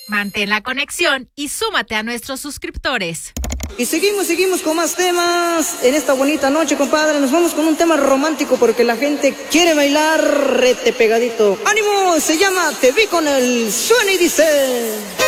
Mantén la conexión y súmate a nuestros suscriptores. Y seguimos con más temas en esta bonita noche, compadre. Nos vamos con un tema romántico porque la gente quiere bailar rete pegadito. ¡Ánimo! Se llama Te vi con el suena y dice...